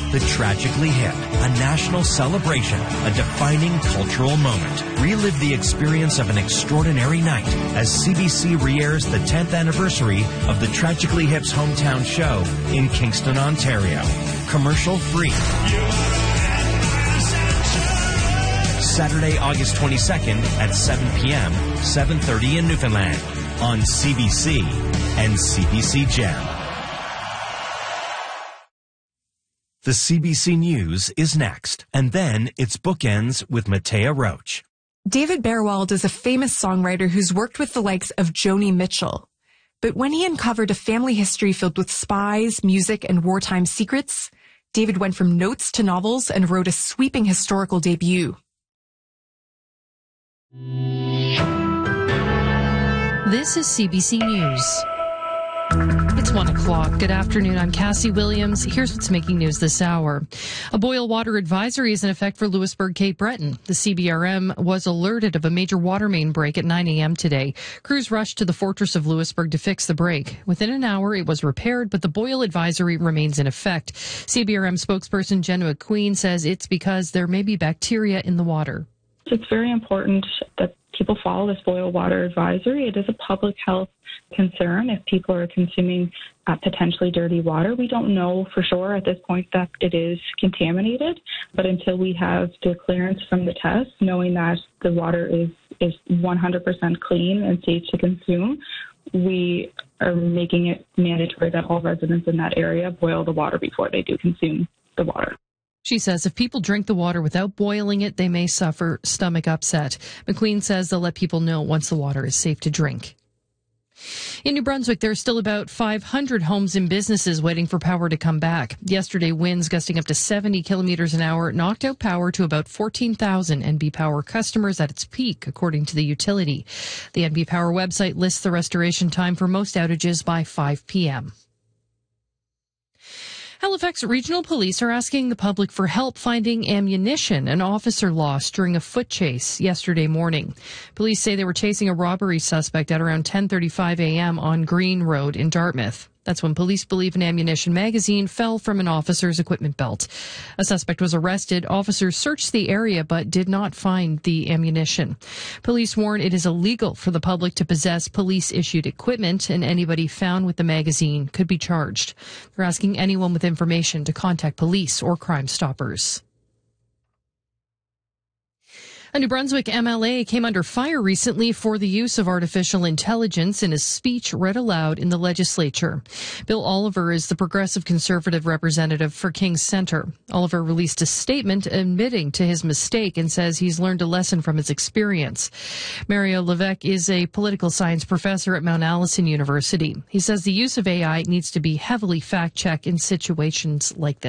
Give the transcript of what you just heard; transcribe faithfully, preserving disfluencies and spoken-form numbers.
The Tragically Hip, a national celebration, a defining cultural moment. Relive the experience of an extraordinary night as C B C re-airs the tenth anniversary of the Tragically Hip's hometown show in Kingston, Ontario. Commercial free. Saturday, August twenty-second at seven p.m., seven thirty in Newfoundland on C B C and C B C Gem. The C B C News is next, and then it's Bookends with Matea Roach. David Berwald is a famous songwriter who's worked with the likes of Joni Mitchell. But when he uncovered a family history filled with spies, music, and wartime secrets, David went from notes to novels and wrote a sweeping historical debut. This is C B C News. It's one o'clock. Good afternoon. I'm Cassie Williams. Here's what's making news this hour. A boil water advisory is in effect for Louisbourg, Cape Breton. The C B R M was alerted of a major water main break at nine a.m. today. Crews rushed to the Fortress of Louisbourg to fix the break. Within an hour, it was repaired, but the boil advisory remains in effect. C B R M spokesperson Jen McQueen says it's because there may be bacteria in the water. It's very important that people follow this boil water advisory. It is a public health concern if people are consuming uh, potentially dirty water. We don't know for sure at this point that it is contaminated, but until we have the clearance from the test, knowing that the water is, is one hundred percent clean and safe to consume, we are making it mandatory that all residents in that area boil the water before they do consume the water. She says if people drink the water without boiling it, they may suffer stomach upset. McQueen says they'll let people know once the water is safe to drink. In New Brunswick, there are still about five hundred homes and businesses waiting for power to come back. Yesterday, winds gusting up to seventy kilometers an hour knocked out power to about fourteen thousand N B Power customers at its peak, according to the utility. The N B Power website lists the restoration time for most outages by five p.m. Halifax Regional Police are asking the public for help finding ammunition an officer lost during a foot chase yesterday morning. Police say they were chasing a robbery suspect at around ten thirty-five a.m. on Green Road in Dartmouth. That's when police believe an ammunition magazine fell from an officer's equipment belt. A suspect was arrested. Officers searched the area but did not find the ammunition. Police warn it is illegal for the public to possess police-issued equipment, and anybody found with the magazine could be charged. They're asking anyone with information to contact police or Crime Stoppers. A New Brunswick M L A came under fire recently for the use of artificial intelligence in a speech read aloud in the legislature. Bill Oliver is the Progressive Conservative representative for Kings Centre. Oliver released a statement admitting to his mistake and says he's learned a lesson from his experience. Mario Levesque is a political science professor at Mount Allison University. He says the use of A I needs to be heavily fact-checked in situations like this.